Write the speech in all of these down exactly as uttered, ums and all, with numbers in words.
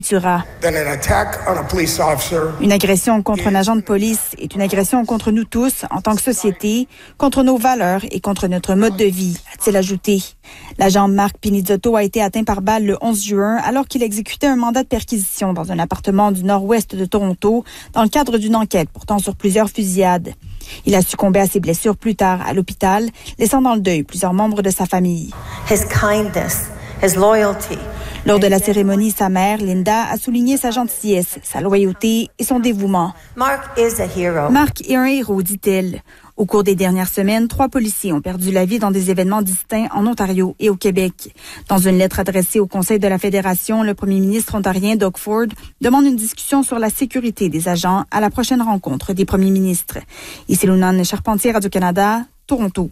Une agression contre un agent de police est une agression contre nous tous en tant que société, contre nos valeurs et contre notre mode de vie, a-t-il ajouté. L'agent Mark Pinizzotto a été atteint par balle le onze juin alors qu'il exécutait un mandat de perquisition dans un appartement du nord-ouest de Toronto dans le cadre d'une enquête portant sur plusieurs fusillades. Il a succombé à ses blessures plus tard à l'hôpital, laissant dans le deuil plusieurs membres de sa famille. His kindness, his loyalty. Lors de la cérémonie, sa mère, Linda, a souligné sa gentillesse, sa loyauté et son dévouement. Mark is a hero. Mark est un héros, dit-elle. Au cours des dernières semaines, trois policiers ont perdu la vie dans des événements distincts en Ontario et au Québec. Dans une lettre adressée au Conseil de la Fédération, le premier ministre ontarien Doug Ford demande une discussion sur la sécurité des agents à la prochaine rencontre des premiers ministres. Ici Lunane Charpentier, Radio-Canada, Toronto.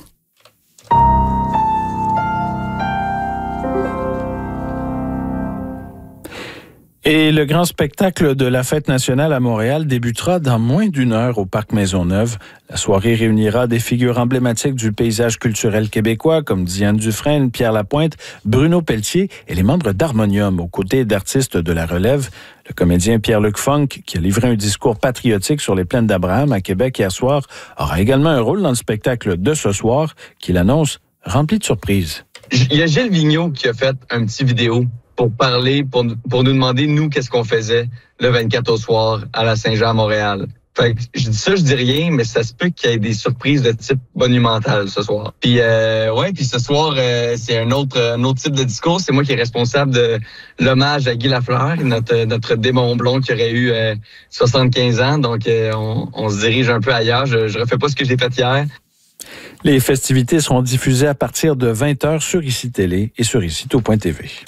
Et le grand spectacle de la Fête nationale à Montréal débutera dans moins d'une heure au Parc Maisonneuve. La soirée réunira des figures emblématiques du paysage culturel québécois comme Diane Dufresne, Pierre Lapointe, Bruno Pelletier et les membres d'Harmonium, aux côtés d'artistes de la relève. Le comédien Pierre-Luc Funk, qui a livré un discours patriotique sur les plaines d'Abraham à Québec hier soir, aura également un rôle dans le spectacle de ce soir, qu'il annonce rempli de surprises. Il y a Gilles Vigneault qui a fait un petit vidéo pour parler, pour, pour nous demander, nous, qu'est-ce qu'on faisait le vingt-quatre au soir à la Saint-Jean à Montréal. Fait que je dis ça, je dis rien, mais ça se peut qu'il y ait des surprises de type monumental ce soir. Puis euh, ouais, puis ce soir, euh, c'est un autre un autre type de discours. C'est moi qui est responsable de l'hommage à Guy Lafleur, notre notre démon blond qui aurait eu euh, soixante-quinze ans. Donc euh, on, on se dirige un peu ailleurs. Je, je refais pas ce que j'ai fait hier. Les festivités seront diffusées à partir de vingt heures sur ICI Télé et sur icito point t v.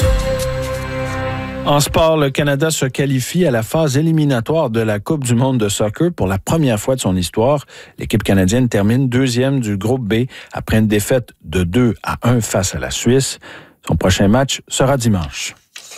En sport, le Canada se qualifie à la phase éliminatoire de la Coupe du monde de soccer pour la première fois de son histoire. L'équipe canadienne termine deuxième du groupe B après une défaite de deux à un face à la Suisse. Son prochain match sera dimanche.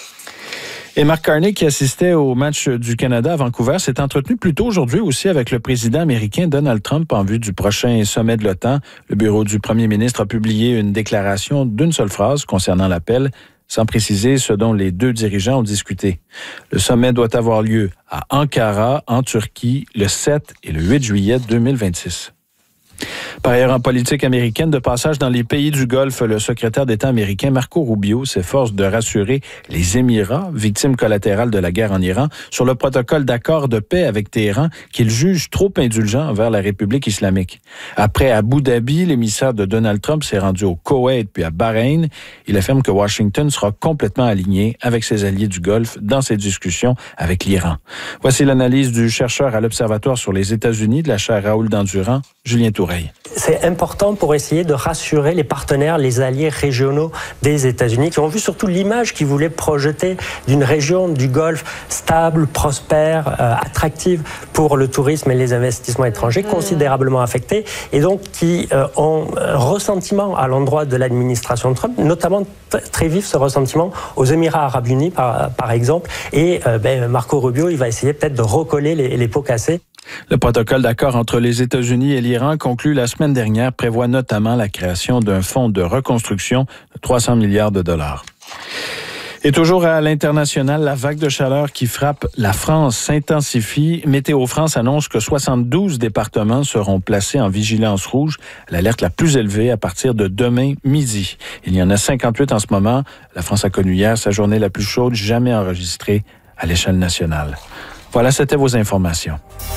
Et Mark Carney, qui assistait au match du Canada à Vancouver, s'est entretenu plus tôt aujourd'hui aussi avec le président américain Donald Trump en vue du prochain sommet de l'OTAN. Le bureau du premier ministre a publié une déclaration d'une seule phrase concernant l'appel, sans préciser ce dont les deux dirigeants ont discuté. Le sommet doit avoir lieu à Ankara, en Turquie, le sept et le huit juillet deux mille vingt-six. Par ailleurs, en politique américaine, de passage dans les pays du Golfe, le secrétaire d'État américain Marco Rubio s'efforce de rassurer les Émirats, victimes collatérales de la guerre en Iran, sur le protocole d'accord de paix avec Téhéran qu'il juge trop indulgent envers la République islamique. Après Abu Dhabi, l'émissaire de Donald Trump s'est rendu au Koweït puis à Bahreïn. Il affirme que Washington sera complètement aligné avec ses alliés du Golfe dans ses discussions avec l'Iran. Voici l'analyse du chercheur à l'Observatoire sur les États-Unis de la chaire Raoul Dandurand, Julien Toureille. C'est important pour essayer de rassurer les partenaires, les alliés régionaux des États-Unis, qui ont vu surtout l'image qu'ils voulaient projeter d'une région du Golfe stable, prospère, euh, attractive pour le tourisme et les investissements étrangers, considérablement affectés, et donc qui euh, ont un ressentiment à l'endroit de l'administration Trump, notamment t- très vif ce ressentiment aux Émirats arabes unis, par, par exemple, et euh, ben, Marco Rubio, il va essayer peut-être de recoller les, les pots cassés. Le protocole d'accord entre les États-Unis et l'Iran conclu la semaine dernière prévoit notamment la création d'un fonds de reconstruction de trois cents milliards de dollars. Et toujours à l'international, la vague de chaleur qui frappe la France s'intensifie. Météo France annonce que soixante-douze départements seront placés en vigilance rouge, l'alerte la plus élevée à partir de demain midi. Il y en a cinquante-huit en ce moment. La France a connu hier sa journée la plus chaude jamais enregistrée à l'échelle nationale. Voilà, c'était vos informations.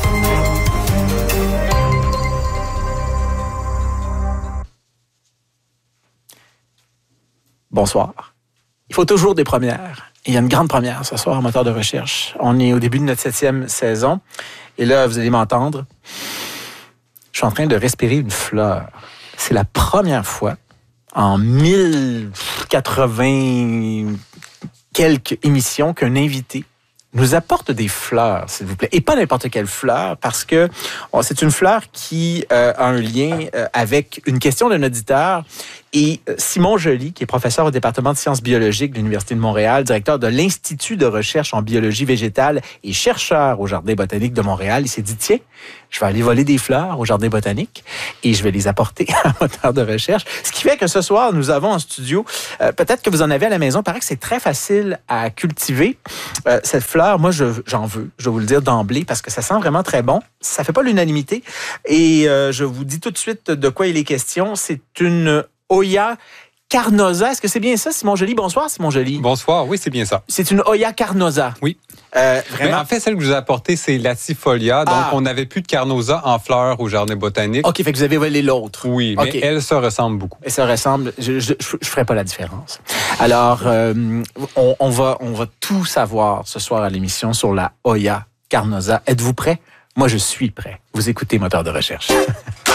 Bonsoir. Il faut toujours des premières. Il y a une grande première ce soir en moteur de recherche. On est au début de notre septième saison. Et là, vous allez m'entendre. Je suis en train de respirer une fleur. C'est la première fois en mille quatre-vingts quelques émissions qu'un invité nous apporte des fleurs, s'il vous plaît. Et pas n'importe quelle fleur, parce que bon, c'est une fleur qui euh, a un lien euh, avec une question d'un auditeur. Et Simon Joly, qui est professeur au département de sciences biologiques de l'Université de Montréal, directeur de l'Institut de recherche en biologie végétale et chercheur au Jardin botanique de Montréal, il s'est dit, tiens, je vais aller voler des fleurs au Jardin botanique et je vais les apporter à un moteur de recherche. Ce qui fait que ce soir, nous avons en studio, euh, peut-être que vous en avez à la maison, il paraît que c'est très facile à cultiver. Euh, cette fleur, moi, je, j'en veux, je vais vous le dire d'emblée, parce que ça sent vraiment très bon. Ça fait pas l'unanimité. Et euh, je vous dis tout de suite de quoi il est question. C'est une Hoya carnosa. Est-ce que c'est bien ça, Simon Joly? Bonsoir, Simon Joly. Bonsoir, oui, c'est bien ça. C'est une Hoya carnosa. Oui. Euh, vraiment? Mais en fait, celle que je vous ai apportée, c'est latifolia. Donc, Ah. on n'avait plus de carnosa en fleurs au jardin botanique. OK, fait que vous avez volé l'autre. Oui, mais OK. elle se ressemble beaucoup. Et ça ressemble, je je, je, je ferai pas la différence. Alors, euh, on, on, va, on va tout savoir ce soir à l'émission sur la Hoya carnosa. Êtes-vous prêts? Moi, je suis prêt. Vous écoutez Moteur de recherche.